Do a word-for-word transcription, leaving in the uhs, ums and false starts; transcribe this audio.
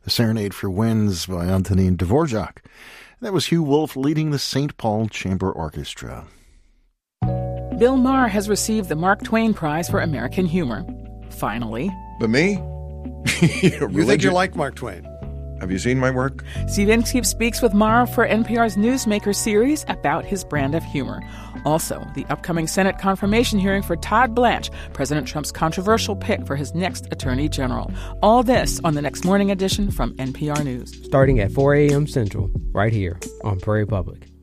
The Serenade for Winds by Antonin Dvorak. That was Hugh Wolf leading the Saint Paul Chamber Orchestra. Bill Maher has received the Mark Twain Prize for American Humor. Finally. But me? You think you like Mark Twain? Have you seen my work? Steve Inskeep speaks with Maher for N P R's Newsmaker series about his brand of humor. Also, the upcoming Senate confirmation hearing for Todd Blanche, President Trump's controversial pick for his next attorney general. All this on the next morning edition from N P R News. Starting at four a.m. Central, right here on Prairie Public.